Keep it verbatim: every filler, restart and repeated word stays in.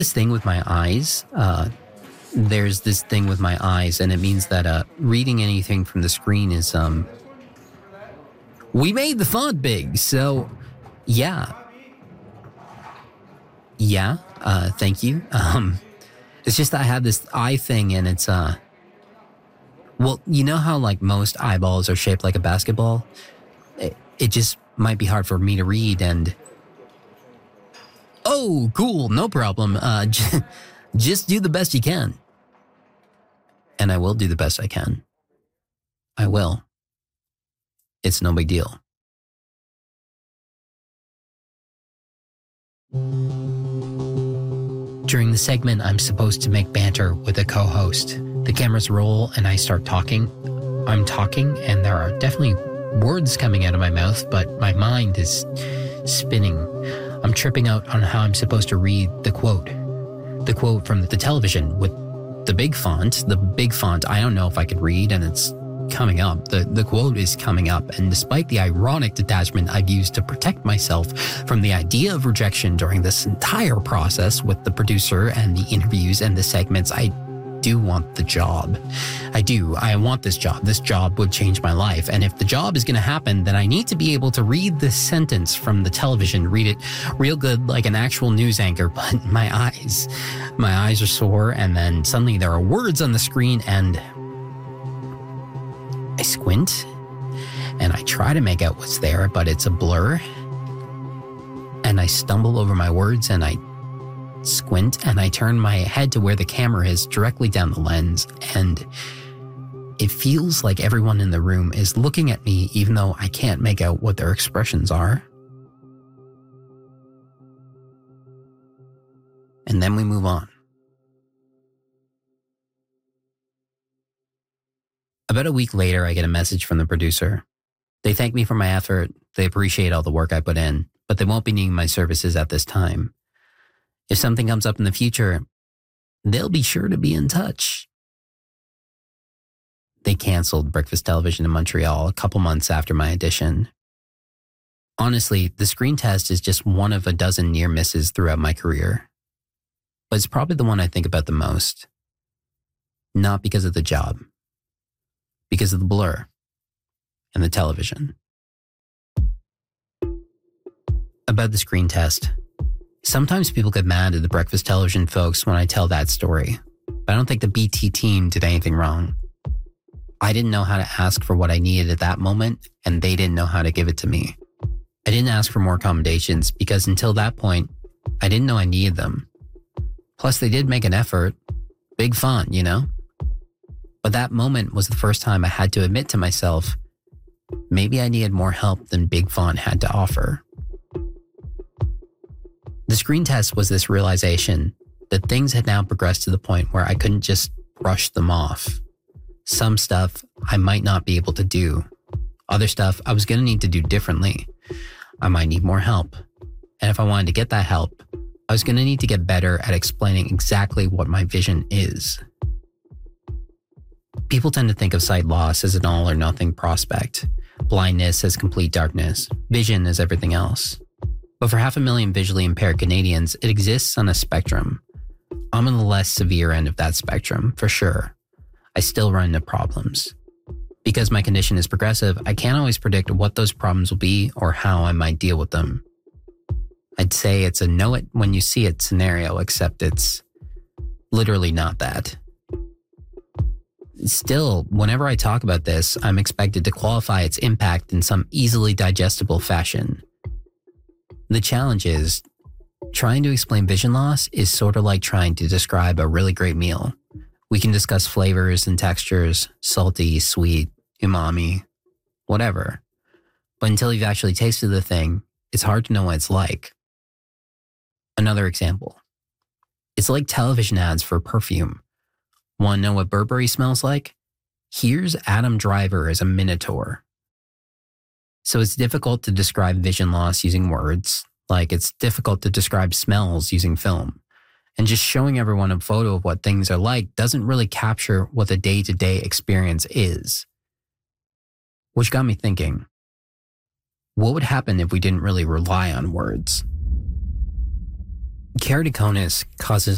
This thing with my eyes, uh, there's this thing with my eyes, and it means that uh, reading anything from the screen is, um, we made the font big, so yeah. Yeah, uh, thank you. Um, it's just that I have this eye thing, and it's, uh, well, you know how, like, most eyeballs are shaped like a basketball? It, it just might be hard for me to read, and... Oh, cool, no problem. Uh, j- just do the best you can. And I will do the best I can. I will. It's no big deal. During the segment, I'm supposed to make banter with a co-host. The cameras roll and I start talking. I'm talking and there are definitely words coming out of my mouth, but my mind is spinning. I'm tripping out on how I'm supposed to read the quote. The quote from the television with the big font. The big font, I don't know if I could read, and it's coming up. The, the quote is coming up, and despite the ironic detachment I've used to protect myself from the idea of rejection during this entire process with the producer and the interviews and the segments, I do want the job. I do. I want this job. This job would change my life. And if the job is going to happen, then I need to be able to read this sentence from the television, read it real good like an actual news anchor, but my eyes, my eyes are sore. And then suddenly there are words on the screen and I squint and I try to make out what's there, but it's a blur. And I stumble over my words and I squint and I turn my head to where the camera is, directly down the lens, and it feels like everyone in the room is looking at me even though I can't make out what their expressions are. And then we move on. About a week later, I get a message from the producer. They thank me for my effort, they appreciate all the work I put in, but they won't be needing my services at this time. If something comes up in the future, they'll be sure to be in touch. They canceled Breakfast Television in Montreal a couple months after my audition. Honestly, the screen test is just one of a dozen near misses throughout my career. But it's probably the one I think about the most. Not because of the job. Because of the blur. And the television. About the screen test. Sometimes people get mad at the Breakfast Television folks when I tell that story, but I don't think the B T team did anything wrong. I didn't know how to ask for what I needed at that moment, and they didn't know how to give it to me. I didn't ask for more accommodations because until that point, I didn't know I needed them. Plus, they did make an effort. Big font, you know? But that moment was the first time I had to admit to myself, maybe I needed more help than Big Font had to offer. The screen test was this realization that things had now progressed to the point where I couldn't just brush them off. Some stuff I might not be able to do. Other stuff I was going to need to do differently. I might need more help. And if I wanted to get that help, I was going to need to get better at explaining exactly what my vision is. People tend to think of sight loss as an all or nothing prospect, blindness as complete darkness, vision as everything else. But for half a million visually impaired Canadians, it exists on a spectrum. I'm on the less severe end of that spectrum, for sure. I still run into problems. Because my condition is progressive, I can't always predict what those problems will be or how I might deal with them. I'd say it's a know it when you see it scenario, except it's literally not that. Still, whenever I talk about this, I'm expected to qualify its impact in some easily digestible fashion. The challenge is, trying to explain vision loss is sort of like trying to describe a really great meal. We can discuss flavors and textures, salty, sweet, umami, whatever. But until you've actually tasted the thing, it's hard to know what it's like. Another example. It's like television ads for perfume. Want to know what Burberry smells like? Here's Adam Driver as a Minotaur. So it's difficult to describe vision loss using words, like it's difficult to describe smells using film. And just showing everyone a photo of what things are like doesn't really capture what the day-to-day experience is. Which got me thinking, what would happen if we didn't really rely on words? Keratoconus causes